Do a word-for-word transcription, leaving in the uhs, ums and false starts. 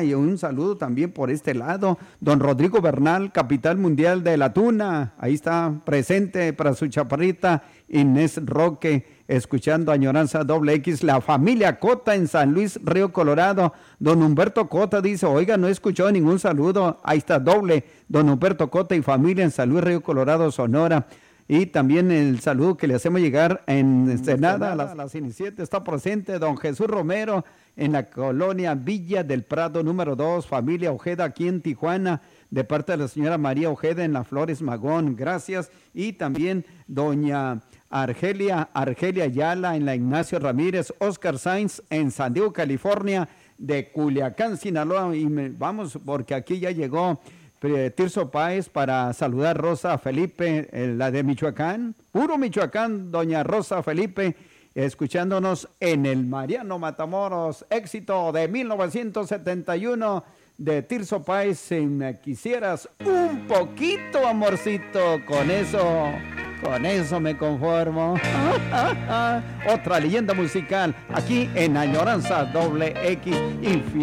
y un saludo también por este lado. Don Rodrigo Bernal, capital mundial de la tuna, ahí está presente para su chaparrita Inés Roque, escuchando Añoranza Doble X. La familia Cota en San Luis, Río Colorado. Don Humberto Cota dice, oiga, no he escuchado ningún saludo. Ahí está doble, don Humberto Cota y familia en San Luis, Río Colorado, Sonora. Y también el saludo que le hacemos llegar en Ensenada, a las, a las iniciativas, está presente don Jesús Romero en la colonia Villa del Prado número dos, familia Ojeda aquí en Tijuana, de parte de la señora María Ojeda en la Flores Magón, gracias. Y también doña Argelia, Argelia Ayala en la Ignacio Ramírez, Oscar Sainz en San Diego, California, de Culiacán, Sinaloa. Y me, vamos, porque aquí ya llegó Tirso Páez para saludar Rosa Felipe, eh, la de Michoacán, puro Michoacán, doña Rosa Felipe, escuchándonos en el Mariano Matamoros, éxito de mil novecientos setenta y uno de Tirso Páez. Si me quisieras un poquito, amorcito, con eso, con eso me conformo. Otra leyenda musical aquí en Añoranza Doble X, infiel.